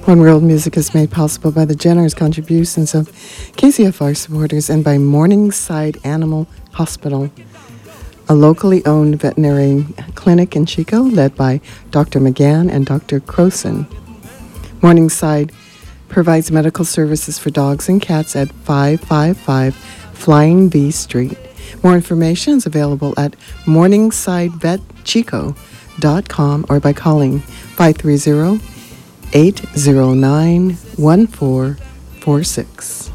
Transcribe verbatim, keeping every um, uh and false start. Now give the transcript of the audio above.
One World Music is made possible by the generous contributions of K C F R supporters and by Morningside Animal Hospital, a locally owned veterinary clinic in Chico led by Doctor McGann and Doctor Croson. Morningside provides medical services for dogs and cats at five five five Flying V Street. More information is available at morningside vet chico dot com or by calling five three zero, eight zero nine, one four four six.